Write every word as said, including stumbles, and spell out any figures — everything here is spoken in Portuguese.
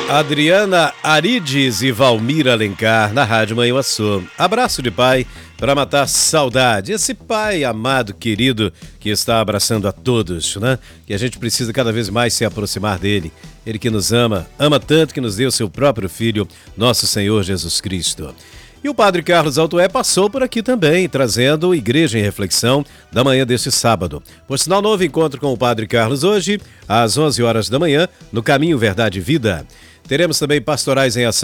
Adriana Arides e Valmir Alencar na Rádio Manhuaçu. Abraço de pai para matar saudade. Esse pai amado, querido, que está abraçando a todos, né? Que a gente precisa cada vez mais se aproximar dele. Ele que nos ama, ama tanto que nos deu seu próprio Filho, nosso Senhor Jesus Cristo. E o Padre Carlos Altoé passou por aqui também, trazendo Igreja em Reflexão da manhã deste sábado. Por sinal, novo encontro com o Padre Carlos hoje, às onze horas da manhã, no Caminho Verdade e Vida. Teremos também Pastorais em Ação